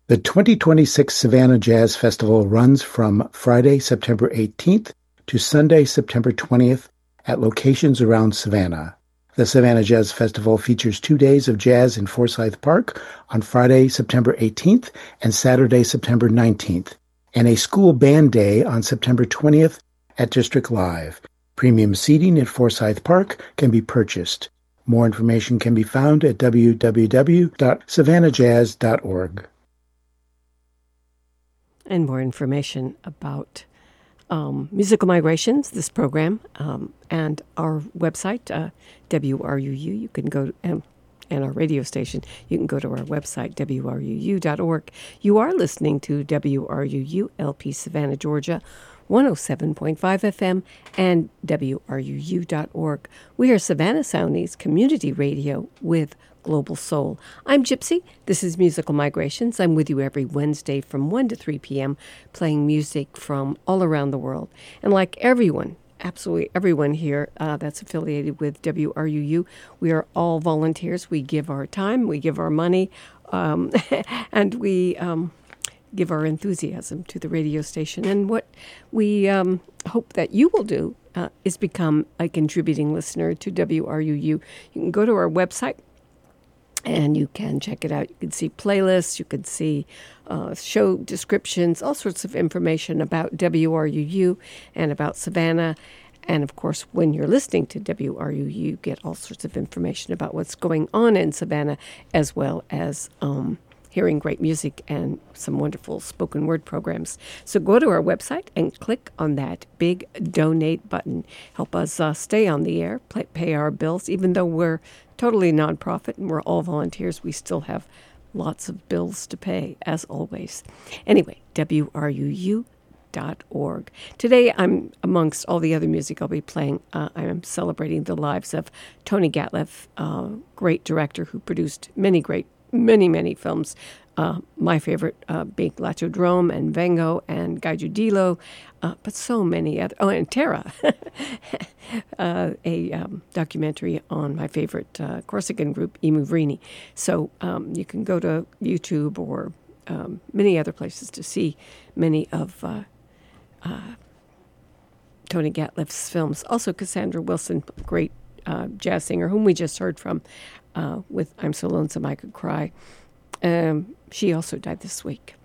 The 2026 Savannah Jazz Festival runs from Friday, September 18th to Sunday, September 20th at locations around Savannah. The Savannah Jazz Festival features 2 days of jazz in Forsyth Park on Friday, September 18th and Saturday, September 19th, and a school band day on September 20th at District Live. Premium seating at Forsyth Park can be purchased. More information can be found at www.savannahjazz.org. And more information about Musical Migrations, this program, and our website, WRUU. You can go and our radio station. You can go to our website, WRUU.org. You are listening to WRUU, LP Savannah, Georgia, 107.5 FM, and WRUU.org. We are Savannah Soundies Community Radio with Global Soul. I'm Gypsy. This is Musical Migrations. I'm with you every Wednesday from 1 to 3 p.m. playing music from all around the world. And like everyone, absolutely everyone here that's affiliated with WRUU, we are all volunteers. We give our time, we give our money, and we give our enthusiasm to the radio station. And what we hope that you will do is become a contributing listener to WRUU. You can go to our website, and you can check it out. You can see playlists, you can see show descriptions, all sorts of information about WRUU and about Savannah. And, of course, when you're listening to WRUU, you get all sorts of information about what's going on in Savannah, as well as hearing great music and some wonderful spoken word programs. So go to our website and click on that big donate button. Help us stay on the air, pay our bills. Even though we're totally nonprofit and we're all volunteers, we still have lots of bills to pay, as always. Anyway, WRUU.org. Today, I'm amongst all the other music I'll be playing. I am celebrating the lives of Tony Gatliff, great director who produced many films. My favorite being Latchodrome and Vengo and Guy Giudillo, but so many other. Oh, and Terra, a documentary on my favorite Corsican group, I Muvrini. So you can go to YouTube or many other places to see many of Tony Gatliff's films. Also, Cassandra Wilson, great jazz singer, whom we just heard from with I'm So Lonesome I Could Cry. She also died this week.